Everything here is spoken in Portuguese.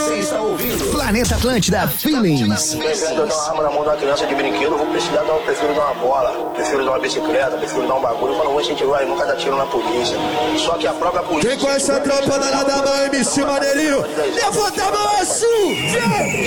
Você está ouvindo Planeta Atlântida Feelings. Ao invés de eu dar uma arma na mão de uma criança de brinquedo, eu vou precisar dar, eu prefiro dar uma bola, prefiro dar uma bicicleta, prefiro dar um bagulho, mas não vou incentivar e nunca dar tiro na polícia. Só que a própria polícia... Vem com essa tropa danada da MC Maneirinho, levanta a mão assim, vem!